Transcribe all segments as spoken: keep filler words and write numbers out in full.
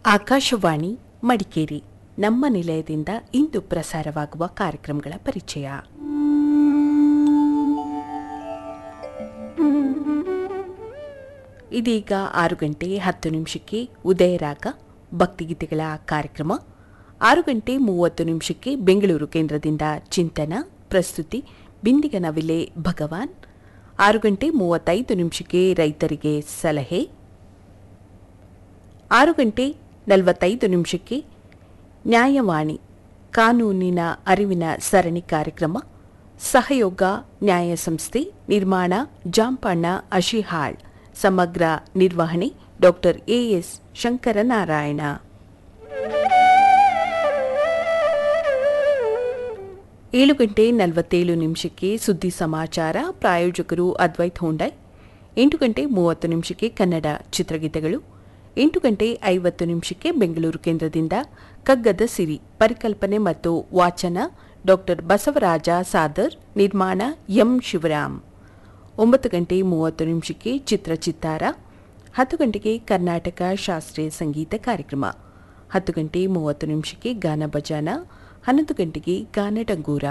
ಆಕಾಶವಾಣಿ ಮಡಿಕೇರಿ ನಮ್ಮ ನಿಲಯದಿಂದ ಇಂದು ಪ್ರಸಾರವಾಗುವ ಕಾರ್ಯಕ್ರಮಗಳ ಪರಿಚಯ. ಇದೀಗ ಆರು ಗಂಟೆ ಹತ್ತು ನಿಮಿಷಕ್ಕೆ ಉದಯರಾಗ ಭಕ್ತಿಗೀತೆಗಳ ಕಾರ್ಯಕ್ರಮ. ಆರು ಗಂಟೆ ಮೂವತ್ತು ನಿಮಿಷಕ್ಕೆ ಬೆಂಗಳೂರು ಕೇಂದ್ರದಿಂದ ಚಿಂತನ, ಪ್ರಸ್ತುತಿ ಬಿಂದಿಗನವಿಲೆ ಭಗವಾನ್. ಆರು ಗಂಟೆ ಮೂವತ್ತೈದು ನಿಮಿಷಕ್ಕೆ ರೈತರಿಗೆ ಸಲಹೆ. ಆರು ಗಂಟೆ ನಲವತ್ತೈದು ನಿಮಿಷಕ್ಕೆ ನ್ಯಾಯವಾಣಿ ಕಾನೂನಿನ ಅರಿವಿನ ಸರಣಿ ಕಾರ್ಯಕ್ರಮ. ಸಹಯೋಗ ನ್ಯಾಯ ಸಂಸ್ಥೆ, ನಿರ್ಮಾಣ ಜಾಂಪಣ್ಣ ಅಶಿಹಾಳ್, ಸಮಗ್ರ ನಿರ್ವಹಣೆ ಡಾಕ್ಟರ್ ಎಎಸ್ ಶಂಕರನಾರಾಯಣ. ಏಳು ಗಂಟೆ ನಲವತ್ತೇಳು ನಿಮಿಷಕ್ಕೆ ಸುದ್ದಿ ಸಮಾಚಾರ, ಪ್ರಾಯೋಜಕರು ಅದ್ವೈತ್ ಹೊಂಡೈ. ಎಂಟು ಗಂಟೆ ಮೂವತ್ತು ನಿಮಿಷಕ್ಕೆ ಕನ್ನಡ ಚಿತ್ರಗೀತೆಗಳು. ಎಂಟು ಗಂಟೆ ಐವತ್ತು ನಿಮಿಷಕ್ಕೆ ಬೆಂಗಳೂರು ಕೇಂದ್ರದಿಂದ ಕಗ್ಗದ ಸಿರಿ, ಪರಿಕಲ್ಪನೆ ಮತ್ತು ವಾಚನ ಡಾಕ್ಟರ್ ಬಸವರಾಜ ಸಾದರ್, ನಿರ್ಮಾಣ ಎಂ ಶಿವರಾಮ್. ಒಂಬತ್ತು ಗಂಟೆ ಮೂವತ್ತು ನಿಮಿಷಕ್ಕೆ ಚಿತ್ರ ಚಿತ್ತಾರ. ಹತ್ತು ಗಂಟೆಗೆ ಕರ್ನಾಟಕ ಶಾಸ್ತ್ರೀಯ ಸಂಗೀತ ಕಾರ್ಯಕ್ರಮ. ಹತ್ತು ಗಂಟೆ ಮೂವತ್ತು ನಿಮಿಷಕ್ಕೆ ಗಾನ ಭಜಾನ. ಹನ್ನೊಂದು ಗಂಟೆಗೆ ಗಾನ ಡಂಗೂರ.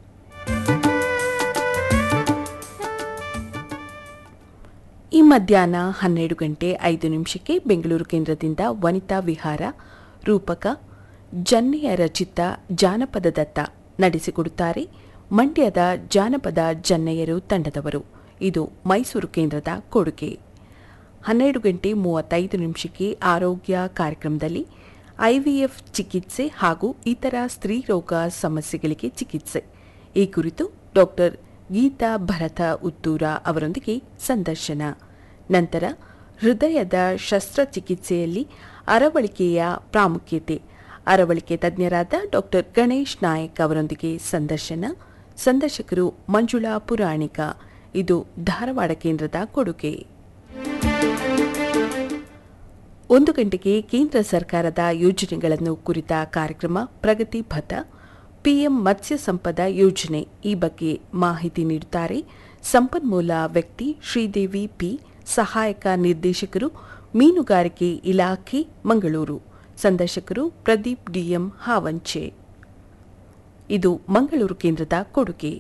ಈ ಮಧ್ಯಾಹ್ನ ಹನ್ನೆರಡು ಗಂಟೆ ಐದು ನಿಮಿಷಕ್ಕೆ ಬೆಂಗಳೂರು ಕೇಂದ್ರದಿಂದ ವನಿತಾ ವಿಹಾರ, ರೂಪಕ ಜನ್ನೆಯ ರಚಿತ ಜಾನಪದದತ್ತ ನಡೆಸಿಕೊಡುತ್ತಾರೆ ಮಂಡ್ಯದ ಜಾನಪದ ಜನ್ನೆಯರು ತಂಡದವರು. ಇದು ಮೈಸೂರು ಕೇಂದ್ರದ ಕೊಡುಗೆ. ಹನ್ನೆರಡು ಗಂಟೆ ಮೂವತ್ತೈದು ನಿಮಿಷಕ್ಕೆ ಆರೋಗ್ಯ ಕಾರ್ಯಕ್ರಮದಲ್ಲಿ ಐವಿಎಫ್ ಚಿಕಿತ್ಸೆ ಹಾಗೂ ಇತರ ಸ್ತ್ರೀರೋಗ ಸಮಸ್ಯೆಗಳಿಗೆ ಚಿಕಿತ್ಸೆ, ಈ ಕುರಿತು ಡಾಕ್ಟರ್ ಗೀತಾ ಭರತ ಉತ್ತೂರ ಅವರೊಂದಿಗೆ ಸಂದರ್ಶನ. ನಂತರ ಹೃದಯದ ಶಸ್ತ್ರಚಿಕಿತ್ಸೆಯಲ್ಲಿ ಅರವಳಿಕೆಯ ಪ್ರಾಮುಖ್ಯತೆ, ಅರವಳಿಕೆ ತಜ್ಞರಾದ ಡಾಕ್ಟರ್ ಗಣೇಶ್ ನಾಯಕ್ ಅವರೊಂದಿಗೆ ಸಂದರ್ಶನ. ಸಂದರ್ಶಕರು ಮಂಜುಳಾ ಪುರಾಣಿಕ. ಇದು ಧಾರವಾಡ ಕೇಂದ್ರದ ಕೊಡುಗೆ. ಒಂದು ಗಂಟೆಗೆ ಕೇಂದ್ರ ಸರ್ಕಾರದ ಯೋಜನೆಗಳನ್ನು ಕುರಿತ ಕಾರ್ಯಕ್ರಮ ಪ್ರಗತಿ ಪಥ. ಪಿಎಂ ಮತ್ಸ್ಯ ಸಂಪದ ಯೋಜನೆ ಈ ಬಗ್ಗೆ ಮಾಹಿತಿ ನೀಡುತ್ತಾರೆ ಸಂಪನ್ಮೂಲ ವ್ಯಕ್ತಿ ಶ್ರೀದೇವಿ ಪಿ, ಸಹಾಯಕ ನಿರ್ದೇಶಕರು ಮೀನುಗಾರಿಕೆ ಇಲಾಖೆ ಮಂಗಳೂರು. ಸಂದರ್ಶಕರು ಪ್ರದೀಪ್ ಡಿಎಂ ಹಾವಂಚೆ. ಇದು ಮಂಗಳೂರು ಕೇಂದ್ರದ ಕೊಡುಗೆ.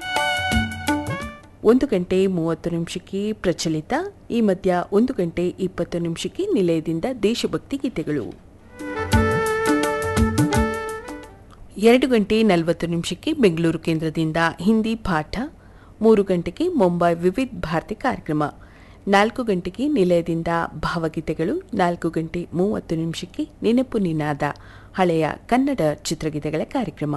ಒಂದು ಗಂಟೆ ಮೂವತ್ತು ನಿಮಿಷಕ್ಕೆ ಪ್ರಚಲಿತ. ಈ ಮಧ್ಯ ಒಂದು ಗಂಟೆ ಇಪ್ಪತ್ತು ನಿಮಿಷಕ್ಕೆ ನಿಲಯದಿಂದ ದೇಶಭಕ್ತಿ ಗೀತೆಗಳು. ಎರಡು ಗಂಟೆ ನಲವತ್ತು ನಿಮಿಷಕ್ಕೆ ಬೆಂಗಳೂರು ಕೇಂದ್ರದಿಂದ ಹಿಂದಿ ಪಾಠ. ಮೂರು ಗಂಟೆಗೆ ಮುಂಬೈ ವಿವಿಧ ಭಾರತಿ ಕಾರ್ಯಕ್ರಮ. ನಾಲ್ಕು ಗಂಟೆಗೆ ನಿಲಯದಿಂದ ಭಾವಗೀತೆಗಳು. ನಾಲ್ಕು ಗಂಟೆ ಮೂವತ್ತು ನಿಮಿಷಕ್ಕೆ ನೆನಪು ನಿನಾದ, ಹಳೆಯ ಕನ್ನಡ ಚಿತ್ರಗೀತೆಗಳ ಕಾರ್ಯಕ್ರಮ.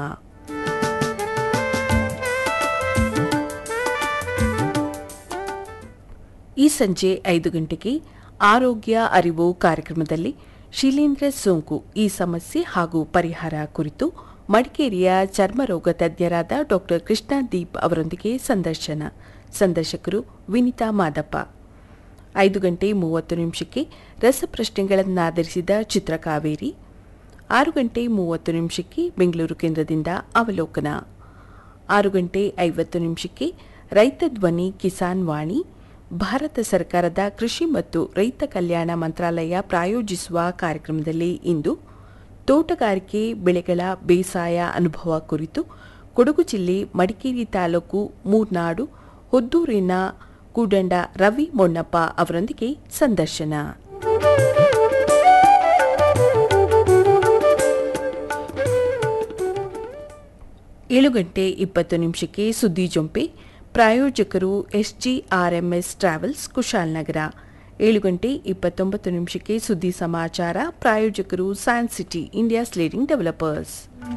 ಈ ಸಂಜೆ ಐದು ಗಂಟೆಗೆ ಆರೋಗ್ಯ ಅರಿವು ಕಾರ್ಯಕ್ರಮದಲ್ಲಿ ಶಿಲೀಂಧ್ರ ಸೋಂಕು, ಈ ಸಮಸ್ಯೆ ಹಾಗೂ ಪರಿಹಾರ ಕುರಿತು ಮಡಿಕೇರಿಯ ಚರ್ಮರೋಗ ತಜ್ಞರಾದ ಡಾಕ್ಟರ್ ಕೃಷ್ಣದೀಪ್ ಅವರೊಂದಿಗೆ ಸಂದರ್ಶನ. ಸಂದರ್ಶಕರು ವಿನಿತಾ ಮಾದಪ್ಪ. ಐದು ಗಂಟೆ ಮೂವತ್ತು ನಿಮಿಷಕ್ಕೆ ರಸಪ್ರಶ್ನೆಗಳನ್ನಾಧರಿಸಿದ ಚಿತ್ರಕಾವೇರಿ. ಆರು ಗಂಟೆ ಮೂವತ್ತು ನಿಮಿಷಕ್ಕೆ ಬೆಂಗಳೂರು ಕೇಂದ್ರದಿಂದ ಅವಲೋಕನ. ಆರು ಗಂಟೆ ಐವತ್ತು ನಿಮಿಷಕ್ಕೆ ರೈತ ಧ್ವನಿ ಕಿಸಾನ್ ವಾಣಿ. ಭಾರತ ಸರ್ಕಾರದ ಕೃಷಿ ಮತ್ತು ರೈತ ಕಲ್ಯಾಣ ಮಂತ್ರಾಲಯ ಪ್ರಾಯೋಜಿಸುವ ಕಾರ್ಯಕ್ರಮದಲ್ಲಿ ಇಂದು ತೋಟಗಾರಿಕೆ ಬೆಳೆಗಳ ಬೇಸಾಯ ಅನುಭವ ಕುರಿತು ಕೊಡಗು ಜಿಲ್ಲೆ ಮಡಿಕೇರಿ ತಾಲೂಕು ಮೂರ್ನಾಡು ಹೊದ್ದೂರಿನ ಕೂಡಂಡ ರವಿ ಮೊನ್ನಪ್ಪ ಅವರೊಂದಿಗೆ ಸಂದರ್ಶನ. ಏಳು ಗಂಟೆ ಇಪ್ಪತ್ತು ನಿಮಿಷಕ್ಕೆ ಸುದ್ದಿ ಜೊಂಪೆ. ಪ್ರಾಯೋಜಕರು ಎಸ್ಜಿಆರ್ಎಂಎಸ್ ಟ್ರಾವೆಲ್ಸ್ ಕುಶಾಲನಗರ. ಏಳು ಗಂಟೆ ಇಪ್ಪತ್ತೊಂಬತ್ತು ನಿಮಿಷಕ್ಕೆ ಸುದ್ದಿ ಸಮಾಚಾರ. ಪ್ರಾಯೋಜಕರು science city, India's leading developers.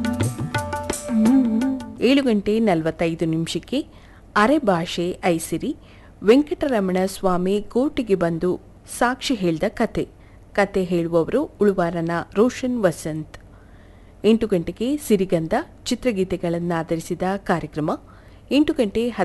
ಏಳು ಗಂಟೆ ನಲವತ್ತೈದು ನಿಮಿಷಕ್ಕೆ ಅರೆಭಾಷೆ ಐಸಿರಿ. ವೆಂಕಟರಮಣ ಸ್ವಾಮಿ ಕೋರ್ಟಿಗೆ ಬಂದು ಸಾಕ್ಷಿ ಹೇಳಿದ ಕತೆ. ಕತೆ ಹೇಳುವವರು ಉಳುವಾರನ ರೋಷನ್ ವಸಂತ್. ಎಂಟು ಗಂಟೆಗೆ ಸಿರಿಗಂಧ ಚಿತ್ರಗೀತೆಗಳನ್ನಾಧರಿಸಿದ ಕಾರ್ಯಕ್ರಮ. ಎಂಟು ಗಂಟೆ